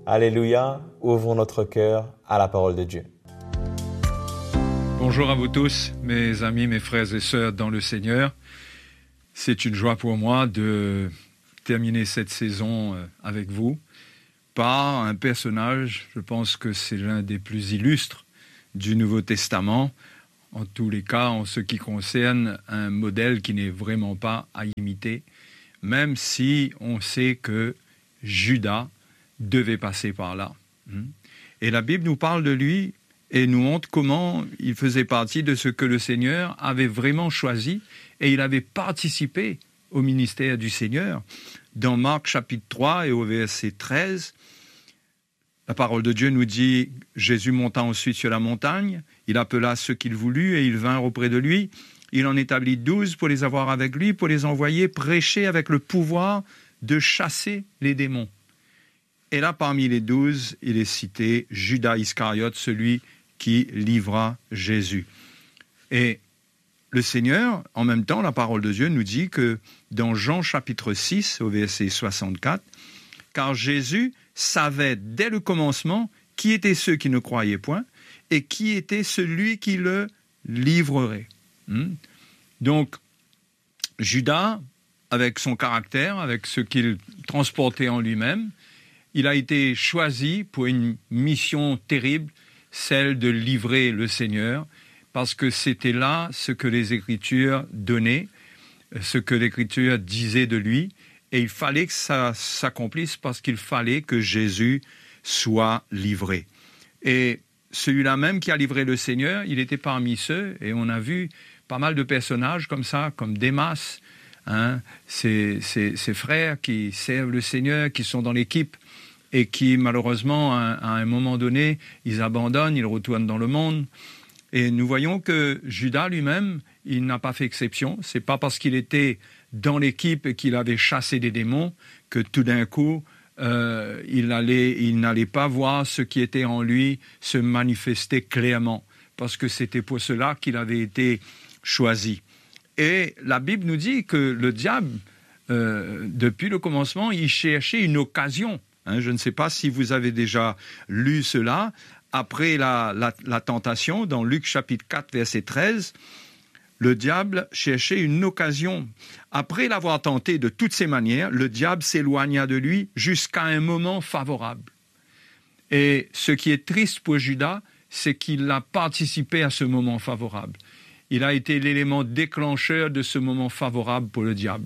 Alléluia, ouvrons notre cœur à la parole de Dieu. Bonjour à vous tous, mes amis, mes frères et sœurs dans le Seigneur. C'est une joie pour moi de terminer cette saison avec vous par un personnage, je pense que c'est l'un des plus illustres du Nouveau Testament, en tous les cas en ce qui concerne un modèle qui n'est vraiment pas à imiter, même si on sait que Judas devait passer par là. Et la Bible nous parle de lui et nous montre comment il faisait partie de ce que le Seigneur avait vraiment choisi et il avait participé au ministère du Seigneur. Dans Marc chapitre 3 et au verset 13, la parole de Dieu nous dit « Jésus monta ensuite sur la montagne, il appela ceux qu'il voulut et ils vinrent auprès de lui. Il en établit 12 pour les avoir avec lui, pour les envoyer prêcher avec le pouvoir de chasser les démons. » Et là, parmi les 12, il est cité Judas Iscariote, celui qui livra Jésus. Et le Seigneur, en même temps, la parole de Dieu nous dit que dans Jean chapitre 6, au verset 64, « Car Jésus savait dès le commencement qui étaient ceux qui ne croyaient point et qui était celui qui le livrerait. » Donc, Judas, avec son caractère, avec ce qu'il transportait en lui-même, il a été choisi pour une mission terrible, celle de livrer le Seigneur, parce que c'était là ce que les Écritures donnaient, ce que l'Écriture disait de lui, et il fallait que ça s'accomplisse parce qu'il fallait que Jésus soit livré. Et celui-là même qui a livré le Seigneur, il était parmi ceux, et on a vu pas mal de personnages comme ça, comme Démas, ces frères qui servent le Seigneur, qui sont dans l'équipe, et qui malheureusement, à un moment donné, ils abandonnent, ils retournent dans le monde. Et nous voyons que Judas lui-même, il n'a pas fait exception. C'est pas parce qu'il était dans l'équipe et qu'il avait chassé des démons que tout d'un coup, il n'allait pas voir ce qui était en lui se manifester clairement, parce que c'était pour cela qu'il avait été choisi. Et la Bible nous dit que le diable, depuis le commencement, il cherchait une occasion. Je ne sais pas si vous avez déjà lu cela. Après la tentation, dans Luc chapitre 4, verset 13, le diable cherchait une occasion. Après l'avoir tenté de toutes ses manières, le diable s'éloigna de lui jusqu'à un moment favorable. Et ce qui est triste pour Judas, c'est qu'il a participé à ce moment favorable. Il a été l'élément déclencheur de ce moment favorable pour le diable.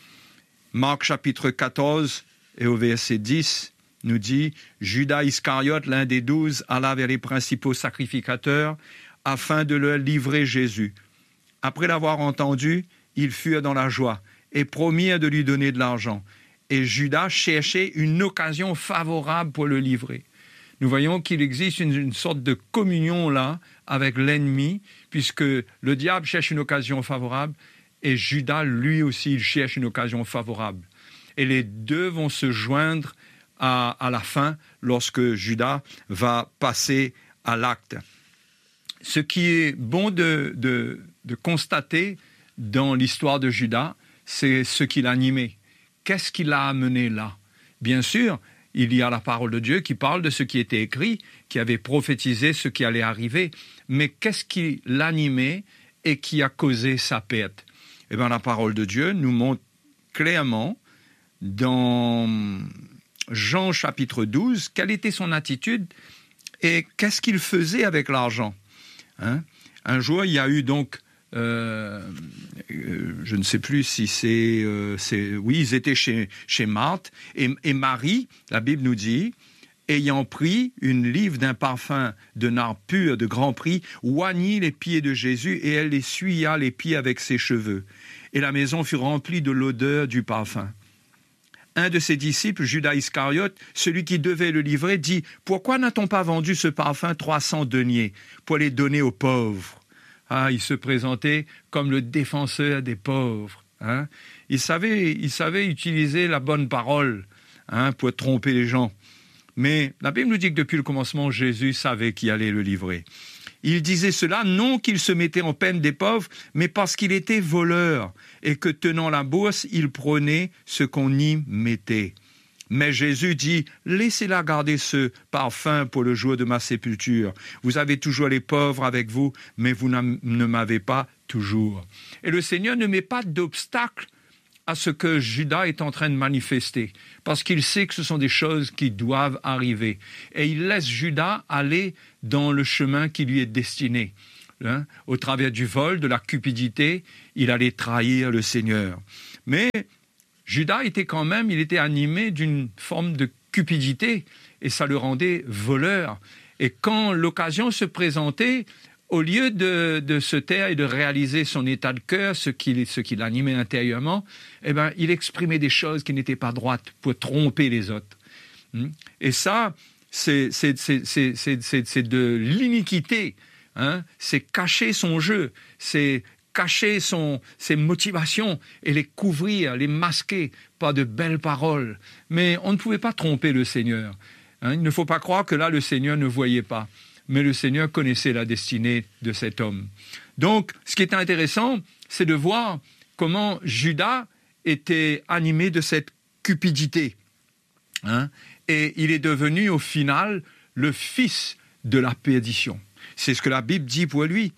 Marc chapitre 14 et au verset 10 nous dit « Judas Iscariote, l'un des 12, alla vers les principaux sacrificateurs afin de leur livrer Jésus. Après l'avoir entendu, ils furent dans la joie et promirent de lui donner de l'argent. Et Judas cherchait une occasion favorable pour le livrer. » Nous voyons qu'il existe une sorte de communion là avec l'ennemi, puisque le diable cherche une occasion favorable et Judas, lui aussi, il cherche une occasion favorable. Et les deux vont se joindre à la fin, lorsque Judas va passer à l'acte. Ce qui est bon de constater dans l'histoire de Judas, c'est ce qui l'animait. Qu'est-ce qui l'a amené là ? Bien sûr, il y a la parole de Dieu qui parle de ce qui était écrit, qui avait prophétisé ce qui allait arriver, mais qu'est-ce qui l'animait et qui a causé sa perte ? Eh bien, la parole de Dieu nous montre clairement dans Jean chapitre 12, quelle était son attitude et qu'est-ce qu'il faisait avec l'argent. Un jour, il y a eu donc, je ne sais plus si oui, ils étaient chez Marthe, et Marie, la Bible nous dit, ayant pris une livre d'un parfum de nard pur de grand prix, oignit les pieds de Jésus et elle essuya les pieds avec ses cheveux. Et la maison fut remplie de l'odeur du parfum. Un de ses disciples, Judas Iscariote, celui qui devait le livrer, dit « Pourquoi n'a-t-on pas vendu ce parfum 300 deniers pour les donner aux pauvres ?» Il se présentait comme le défenseur des pauvres. Il savait utiliser la bonne parole pour tromper les gens. Mais la Bible nous dit que depuis le commencement, Jésus savait qui allait le livrer. Il disait cela non qu'il se mettait en peine des pauvres, mais parce qu'il était voleur et que tenant la bourse, il prenait ce qu'on y mettait. Mais Jésus dit, laissez-la garder ce parfum pour le jour de ma sépulture. Vous avez toujours les pauvres avec vous, mais vous ne m'avez pas toujours. Et le Seigneur ne met pas d'obstacle à ce que Judas est en train de manifester, parce qu'il sait que ce sont des choses qui doivent arriver. Et il laisse Judas aller dans le chemin qui lui est destiné. Au travers du vol, de la cupidité, il allait trahir le Seigneur. Mais Judas il était animé d'une forme de cupidité, et ça le rendait voleur. Et quand l'occasion se présentait, au lieu de se taire et de réaliser son état de cœur, ce qui l'animait intérieurement, il exprimait des choses qui n'étaient pas droites pour tromper les autres. Et ça, c'est de l'iniquité. C'est cacher son jeu, c'est cacher ses motivations et les couvrir, les masquer par de belles paroles. Mais on ne pouvait pas tromper le Seigneur. Il ne faut pas croire que là, le Seigneur ne voyait pas. Mais le Seigneur connaissait la destinée de cet homme. Donc, ce qui est intéressant, c'est de voir comment Judas était animé de cette cupidité. Et il est devenu, au final, le fils de la perdition. C'est ce que la Bible dit pour lui.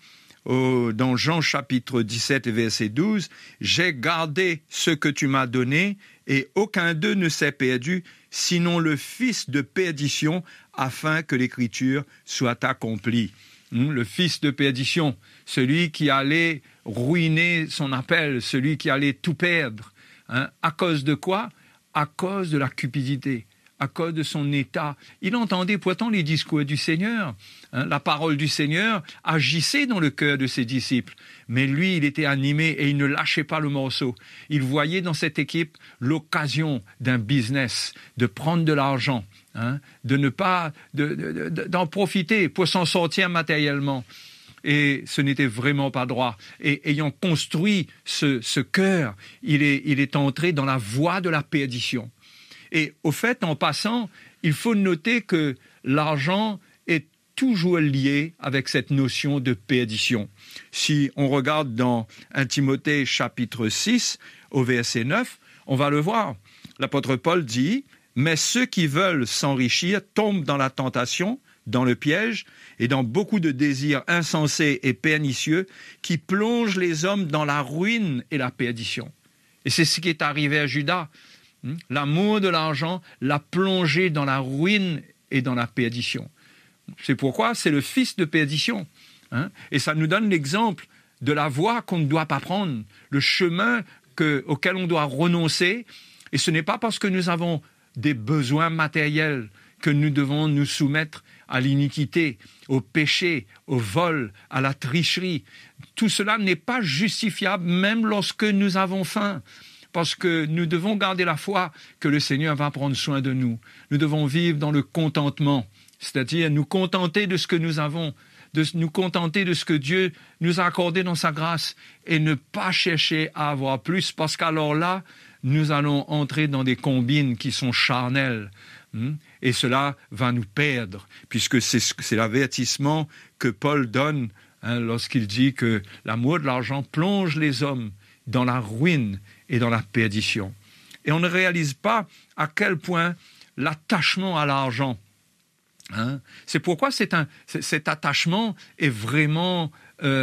Dans Jean chapitre 17 et verset 12, « J'ai gardé ce que tu m'as donné, et aucun d'eux ne s'est perdu, sinon le fils de perdition, afin que l'écriture soit accomplie. » Le fils de perdition, celui qui allait ruiner son appel, celui qui allait tout perdre. À cause de quoi? À cause de la cupidité, à cause de son état. Il entendait pourtant les discours du Seigneur. La parole du Seigneur agissait dans le cœur de ses disciples. Mais lui, il était animé et il ne lâchait pas le morceau. Il voyait dans cette équipe l'occasion d'un business, de prendre de l'argent, de ne pas d'en profiter pour s'en sortir matériellement. Et ce n'était vraiment pas droit. Et ayant construit ce cœur, il est entré dans la voie de la perdition. Et au fait, en passant, il faut noter que l'argent est toujours lié avec cette notion de perdition. Si on regarde dans 1 Timothée chapitre 6, au verset 9, on va le voir. L'apôtre Paul dit « Mais ceux qui veulent s'enrichir tombent dans la tentation, dans le piège et dans beaucoup de désirs insensés et pernicieux qui plongent les hommes dans la ruine et la perdition. » Et c'est ce qui est arrivé à Judas. L'amour de l'argent l'a plongé dans la ruine et dans la perdition. C'est pourquoi c'est le fils de perdition. Et ça nous donne l'exemple de la voie qu'on ne doit pas prendre, le chemin auquel on doit renoncer. Et ce n'est pas parce que nous avons des besoins matériels que nous devons nous soumettre à l'iniquité, au péché, au vol, à la tricherie. Tout cela n'est pas justifiable même lorsque nous avons faim. Parce que nous devons garder la foi que le Seigneur va prendre soin de nous. Nous devons vivre dans le contentement, c'est-à-dire nous contenter de ce que nous avons, de nous contenter de ce que Dieu nous a accordé dans sa grâce et ne pas chercher à avoir plus, parce qu'alors là, nous allons entrer dans des combines qui sont charnelles. Et cela va nous perdre, puisque c'est l'avertissement que Paul donne lorsqu'il dit que l'amour de l'argent plonge les hommes dans la ruine et dans la perdition. Et on ne réalise pas à quel point l'attachement à l'argent, c'est pourquoi cet attachement est vraiment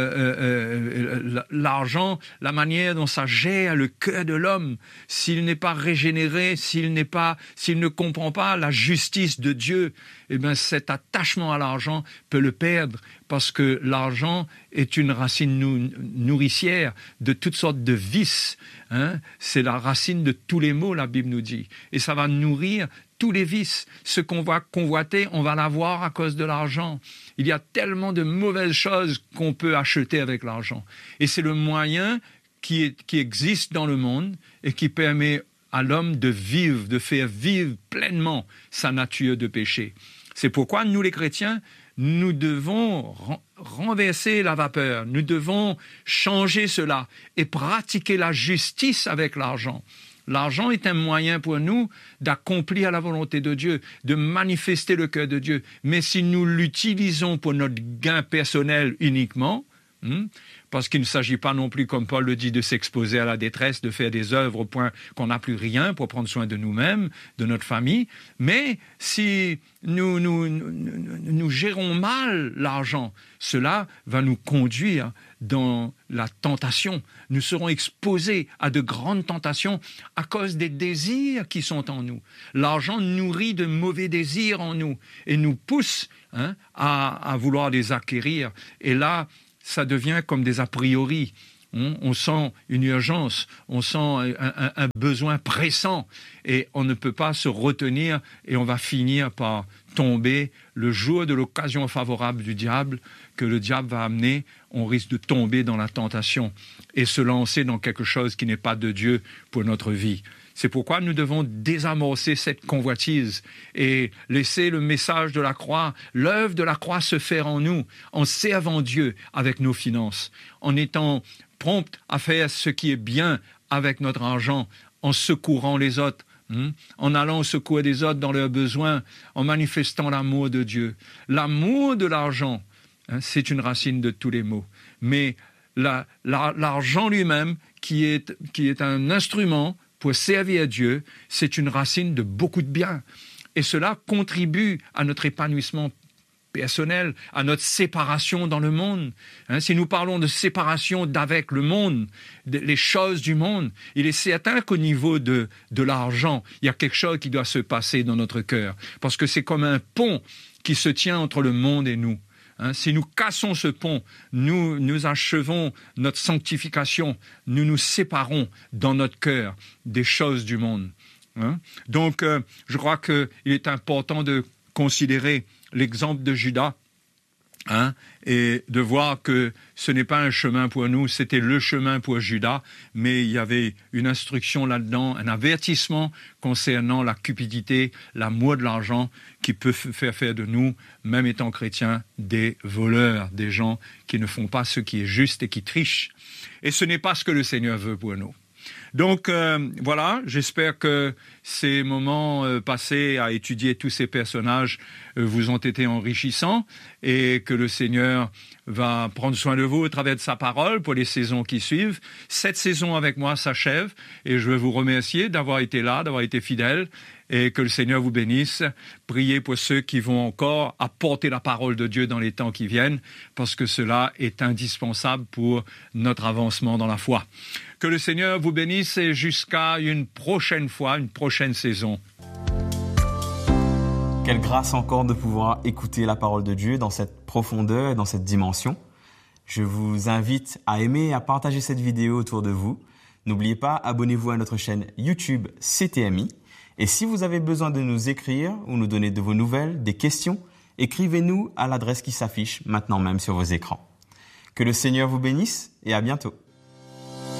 l'argent, la manière dont ça gère le cœur de l'homme. S'il n'est pas régénéré, s'il ne comprend pas la justice de Dieu, cet attachement à l'argent peut le perdre, parce que l'argent est une racine nourricière de toutes sortes de vices. C'est la racine de tous les maux, la Bible nous dit. Et ça va nourrir tous les vices. Ce qu'on va convoiter, on va l'avoir à cause de l'argent. Il y a tellement de mauvaises choses qu'on peut acheter avec l'argent. Et c'est le moyen qui existe dans le monde et qui permet à l'homme de vivre, de faire vivre pleinement sa nature de péché. C'est pourquoi nous, les chrétiens, nous devons renverser la vapeur. Nous devons changer cela et pratiquer la justice avec l'argent. L'argent est un moyen pour nous d'accomplir la volonté de Dieu, de manifester le cœur de Dieu. Mais si nous l'utilisons pour notre gain personnel uniquement, parce qu'il ne s'agit pas non plus, comme Paul le dit, de s'exposer à la détresse, de faire des œuvres au point qu'on n'a plus rien pour prendre soin de nous-mêmes, de notre famille. Mais si nous gérons mal l'argent, cela va nous conduire dans la tentation. Nous serons exposés à de grandes tentations à cause des désirs qui sont en nous. L'argent nourrit de mauvais désirs en nous et nous pousse à vouloir les acquérir. Et là, ça devient comme des a priori. On sent une urgence, on sent un besoin pressant et on ne peut pas se retenir et on va finir par tomber le jour de l'occasion favorable du diable que le diable va amener. On risque de tomber dans la tentation et se lancer dans quelque chose qui n'est pas de Dieu pour notre vie. C'est pourquoi nous devons désamorcer cette convoitise et laisser le message de la croix, l'œuvre de la croix se faire en nous, en servant Dieu avec nos finances, en étant prompt à faire ce qui est bien avec notre argent, en secourant les autres, en allant au secours des autres dans leurs besoins, en manifestant l'amour de Dieu. L'amour de l'argent, c'est une racine de tous les maux. Mais l'argent lui-même, qui est un instrument pour servir Dieu, c'est une racine de beaucoup de bien. Et cela contribue à notre épanouissement personnel, à notre séparation dans le monde. Si nous parlons de séparation d'avec le monde, les choses du monde, il est certain qu'au niveau de l'argent, il y a quelque chose qui doit se passer dans notre cœur. Parce que c'est comme un pont qui se tient entre le monde et nous. Si nous cassons ce pont, nous achevons notre sanctification, nous nous séparons dans notre cœur des choses du monde. Donc, je crois qu'il est important de considérer l'exemple de Judas et de voir que ce n'est pas un chemin pour nous, c'était le chemin pour Judas, mais il y avait une instruction là-dedans, un avertissement concernant la cupidité, l'amour de l'argent qui peut faire de nous, même étant chrétiens, des voleurs, des gens qui ne font pas ce qui est juste et qui trichent. Et ce n'est pas ce que le Seigneur veut pour nous. Donc voilà, j'espère que ces moments passés à étudier tous ces personnages vous ont été enrichissants et que le Seigneur va prendre soin de vous au travers de sa parole pour les saisons qui suivent. Cette saison avec moi s'achève et je veux vous remercier d'avoir été là, d'avoir été fidèles et que le Seigneur vous bénisse. Priez pour ceux qui vont encore apporter la parole de Dieu dans les temps qui viennent parce que cela est indispensable pour notre avancement dans la foi. Que le Seigneur vous bénisse et jusqu'à une prochaine fois, une prochaine saison. Quelle grâce encore de pouvoir écouter la parole de Dieu dans cette profondeur et dans cette dimension. Je vous invite à aimer et à partager cette vidéo autour de vous. N'oubliez pas, abonnez-vous à notre chaîne YouTube CTMI. Et si vous avez besoin de nous écrire ou nous donner de vos nouvelles, des questions, écrivez-nous à l'adresse qui s'affiche maintenant même sur vos écrans. Que le Seigneur vous bénisse et à bientôt.